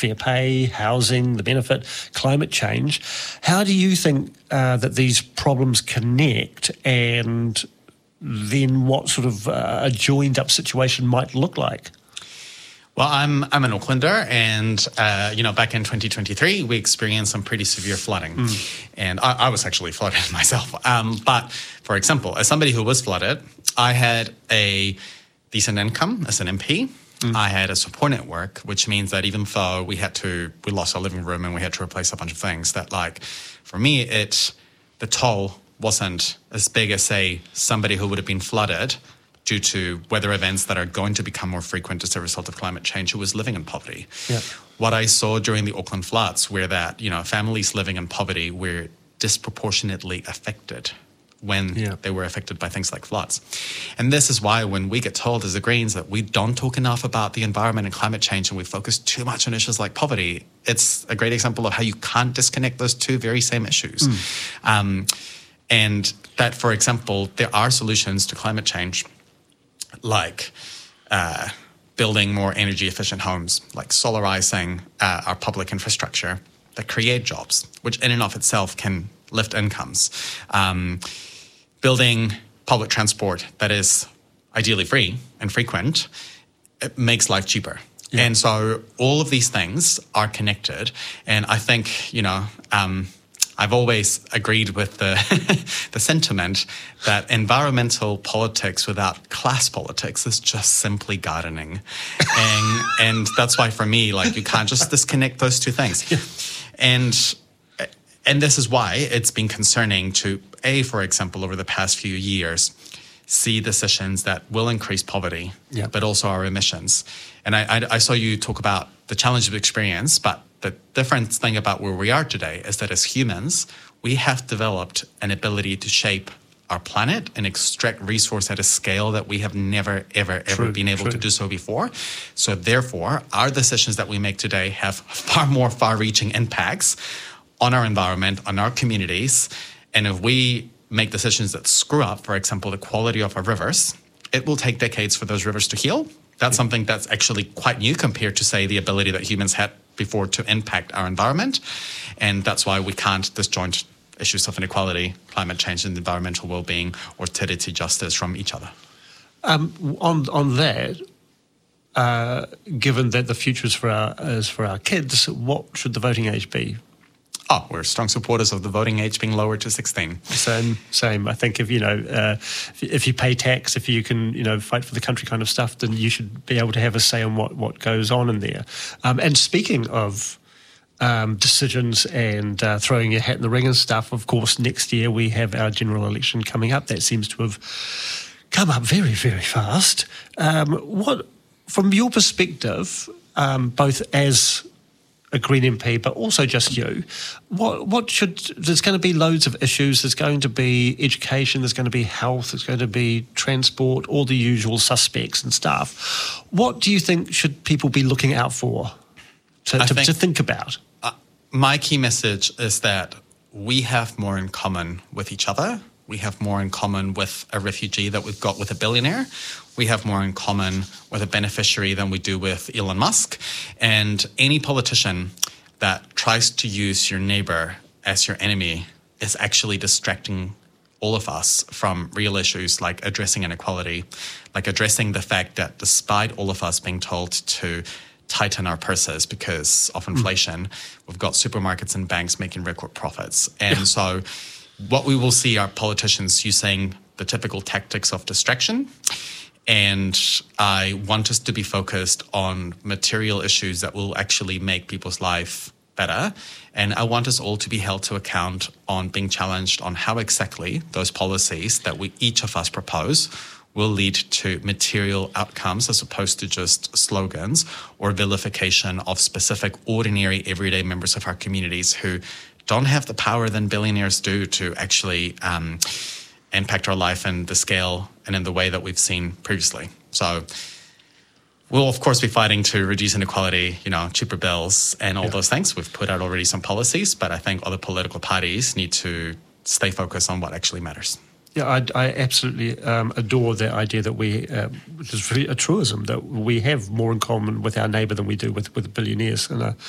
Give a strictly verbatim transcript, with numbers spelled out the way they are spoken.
fair pay, housing, the benefit, climate change. How do you think uh, that these problems connect, and then what sort of uh, a joined-up situation might look like? Well, I'm I'm an Aucklander, and uh, you know, back in twenty twenty-three, we experienced some pretty severe flooding, mm. and I, I was actually flooded myself. Um, but for example, as somebody who was flooded, I had a decent income as an M P. Mm. I had a support network, which means that even though we had to, we lost our living room and we had to replace a bunch of things, that like for me, it the toll wasn't as big as say somebody who would have been flooded due to weather events that are going to become more frequent as a result of climate change, who was living in poverty. Yeah. What I saw during the Auckland floods were that, you know, families living in poverty were disproportionately affected when yeah. they were affected by things like floods. And this is why when we get told as the Greens that we don't talk enough about the environment and climate change and we focus too much on issues like poverty, it's a great example of how you can't disconnect those two very same issues. Mm. Um, and that, for example, there are solutions to climate change like uh, building more energy efficient homes, like solarizing uh, our public infrastructure that create jobs, which in and of itself can lift incomes. Um, building public transport that is ideally free and frequent, it makes life cheaper. Yeah. And so all of these things are connected. And I think, you know, um, I've always agreed with the the sentiment that environmental politics without class politics is just simply gardening. And and that's why for me, like, you can't just disconnect those two things. Yeah. And and this is why it's been concerning to, A, for example, over the past few years, see decisions that will increase poverty, yeah. but also our emissions. And I, I, I saw you talk about the challenge of experience, but the different thing about where we are today is that as humans, we have developed an ability to shape our planet and extract resource at a scale that we have never, ever, ever true, been able true. to do so before. So therefore, our decisions that we make today have far more far-reaching impacts on our environment, on our communities. And if we make decisions that screw up, for example, the quality of our rivers, it will take decades for those rivers to heal. That's yeah. something that's actually quite new compared to, say, the ability that humans had before to impact our environment. And that's why we can't disjoint issues of inequality, climate change and environmental well-being, or territory justice from each other. Um, on on that, uh, given that the future is for our, is for our kids, what should the voting age be? Oh, we're strong supporters of the voting age being lowered to sixteen. Same, same. I think if you know, uh, if, if you pay tax, if you can, you know, fight for the country kind of stuff, then you should be able to have a say on what, what goes on in there. Um, and speaking of um, decisions and uh, throwing your hat in the ring and stuff, of course, next year we have our general election coming up. That seems to have come up very, very fast. Um, what, from your perspective, um, both as a Green M P, but also just you, what what should, there's going to be loads of issues. There's going to be education, there's going to be health, there's going to be transport, all the usual suspects and stuff. What do you think should people be looking out for to, to, think, to think about? Uh, my key message is that we have more in common with each other. We have more in common with a refugee that we've got with a billionaire. We have more in common with a beneficiary than we do with Elon Musk. And any politician that tries to use your neighbor as your enemy is actually distracting all of us from real issues like addressing inequality, like addressing the fact that despite all of us being told to tighten our purses because of inflation, mm. we've got supermarkets and banks making record profits. And yeah. so what we will see are politicians using the typical tactics of distraction. And I want us to be focused on material issues that will actually make people's life better. And I want us all to be held to account on being challenged on how exactly those policies that we each of us propose will lead to material outcomes as opposed to just slogans or vilification of specific ordinary everyday members of our communities who don't have the power than billionaires do to actually um, impact our life in the scale and in the way that we've seen previously. So we'll, of course, be fighting to reduce inequality, you know, cheaper bills and all yeah. those things. We've put out already some policies, but I think other political parties need to stay focused on what actually matters. Yeah, I, I absolutely um, adore the idea that we, uh, which is really a truism, that we have more in common with our neighbour than we do with, with billionaires. And uh,